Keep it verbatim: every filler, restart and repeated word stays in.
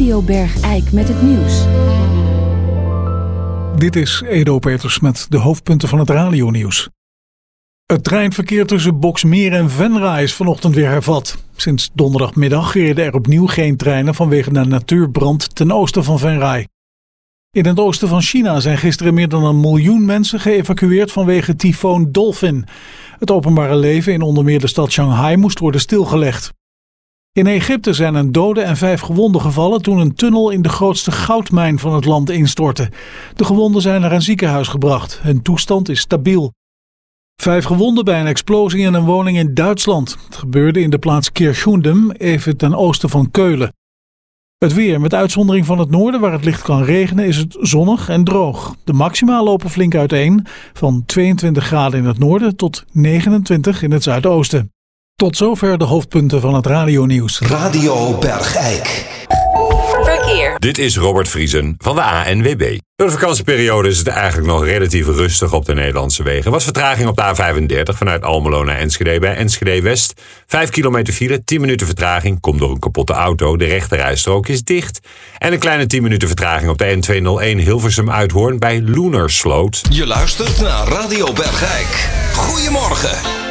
Radio Bergijk met het nieuws. Dit is Edo Peters met de hoofdpunten van het radionieuws. Het treinverkeer tussen Boxmeer en Venray is vanochtend weer hervat. Sinds donderdagmiddag reden er opnieuw geen treinen vanwege de natuurbrand ten oosten van Venray. In het oosten van China zijn gisteren meer dan een miljoen mensen geëvacueerd vanwege tyfoon Dolphin. Het openbare leven in onder meer de stad Shanghai moest worden stilgelegd. In Egypte zijn een dode en vijf gewonden gevallen toen een tunnel in de grootste goudmijn van het land instortte. De gewonden zijn naar een ziekenhuis gebracht. Hun toestand is stabiel. Vijf gewonden bij een explosie in een woning in Duitsland. Het gebeurde in de plaats Kirchhundem, even ten oosten van Keulen. Het weer, met uitzondering van het noorden waar het licht kan regenen, is het zonnig en droog. De maxima lopen flink uiteen, van tweeëntwintig graden in het noorden tot negenentwintig in het zuidoosten. Tot zover de hoofdpunten van het radionieuws. Radio Bergijk. Verkeer. Dit is Robert Vriesen van de A N W B. Door de vakantieperiode is het eigenlijk nog relatief rustig op de Nederlandse wegen. Wat vertraging op de A vijfendertig vanuit Almelo naar Enschede bij Enschede West. Vijf kilometer file, tien minuten vertraging. Komt door een kapotte auto. De rechterrijstrook is dicht. En een kleine tien minuten vertraging op de N tweehonderdéén Hilversum Uithoorn bij Loenersloot. Je luistert naar Radio Bergijk. Goedemorgen.